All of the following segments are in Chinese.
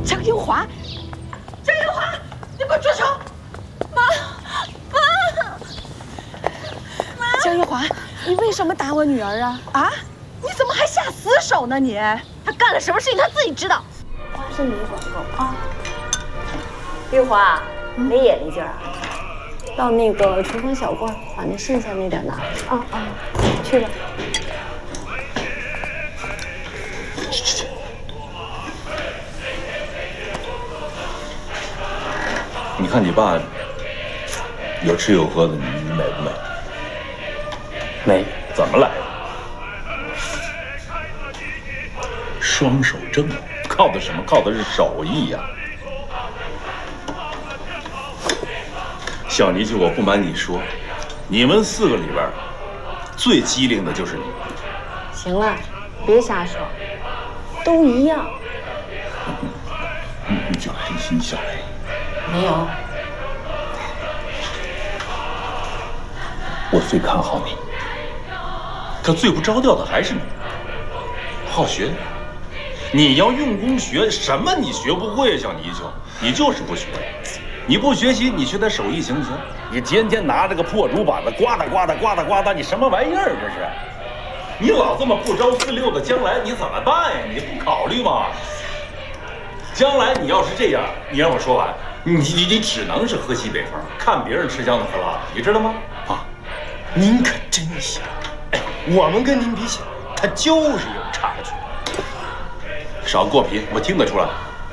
江英华，江英华，你给我住手！妈，江英华，你为什么打我女儿啊？啊，你怎么还下死手呢你？ 她干了什么事情，她自己知道。 花生米管够啊！玉华，没眼力劲儿啊！到那个厨房小柜把那剩下那点拿来啊！去吧。 去。你看你爸有吃有喝的，你美不美？ 美。 怎么来的？双手正，靠的什么？靠的是手艺呀。小泥鳅，我不瞒你说，你们4个里边最机灵的就是你。 行了，别瞎说，都一样。 你就黑心小人。 没有。 我最看好你，可最不着调的还是你。好学，你要用功学，什么你学不会，小泥鳅，你就是不学。你不学习，你学点手艺行不行？你天天拿着个破竹板子刮哒刮哒刮哒刮哒，你什么玩意儿这是？你老这么不着四六的，将来你怎么办呀？你不考虑吗？将来你要是这样，你让我说完，你只能是喝西北风，看别人吃香的喝辣的，你知道吗？ 啊，您可真行！哎，我们跟您比起来，他就是有差距。 少过频，我听得出来。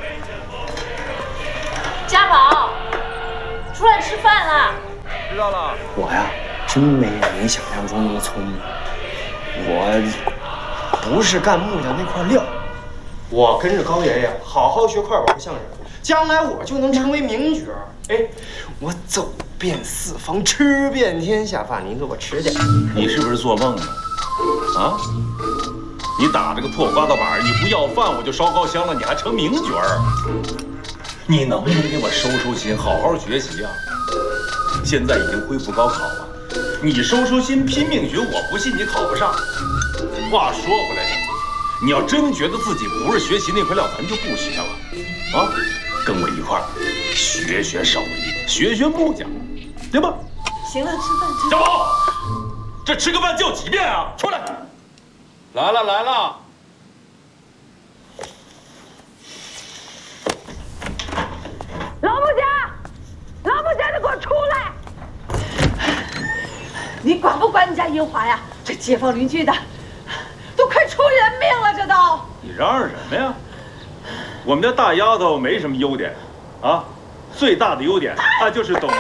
家宝，出来吃饭了。 知道了。 我呀，真没您想象中那么聪明。我不是干木匠那块料，我跟着高爷爷好好学快板相声，将来我就能成为名角。哎，我走遍四方，吃遍天下饭，您给我吃点。 你是不是做梦呢？啊？你打这个破刮刀板，你不要饭我就烧高香了，你还成名角儿？你能不能给我收收心，好好学习啊？现在已经恢复高考了，你收收心，拼命学，我不信你考不上。话说回来，你要真觉得自己不是学习那块料，咱就不学了啊！跟我一块儿学学手艺，学学木匠，对吧？ 行了，吃饭。 小宝，这吃个饭叫几遍啊？出来！来了来了。 老木匠，老木匠，你给我出来！你管不管你家英华呀？这街坊邻居的都快出人命了，这都！ 你嚷嚷什么呀？我们家大丫头没什么优点，啊，最大的优点她就是懂。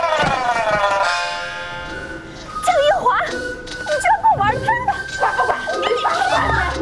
江英华，你居然跟我玩真的！ 管不管？你管不管？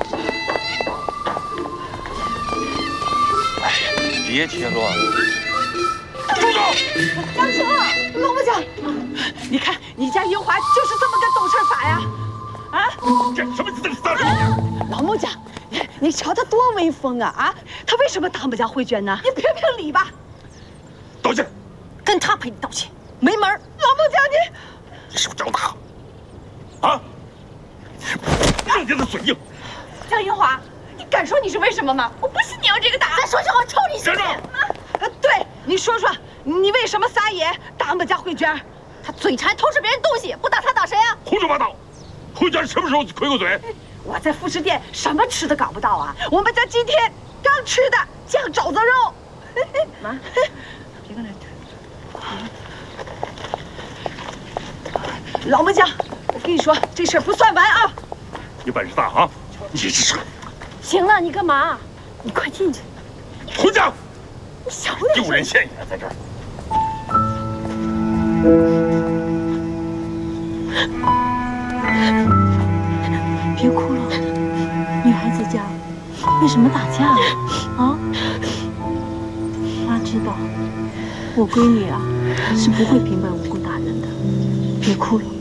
哎呀，别添乱了。住手！ 江叔，老木匠，你看你家英华就是这么个懂事法呀！啊， 这什么大声？ 老木匠，你瞧他多威风啊！啊，他为什么当不家慧娟呢？你评评理吧！ 道歉， 跟他赔你道歉，没门儿！ 老木匠， 你是不是找打？啊？让你的嘴硬！ 江英华，你敢说你是为什么吗？我不信你要这个打！ 再说句话，抽你信不信？ 对，你说说，你为什么撒野打我们家慧娟？ 他嘴馋，偷吃别人东西，不打他打谁啊？ 胡说八道！慧娟什么时候亏过嘴？ 我在副食店什么吃的搞不到啊！我们家今天刚吃的酱肘子肉。妈，别跟那老木匠，我跟你说，这事儿不算完啊！ 你本事大啊！你这是行了，你干嘛？你快进去。 回家！ 你小点声。 丢人现眼，在这儿。 别哭了，女孩子家为什么打架啊？妈知道，我闺女啊是不会平白无故打人的，别哭了。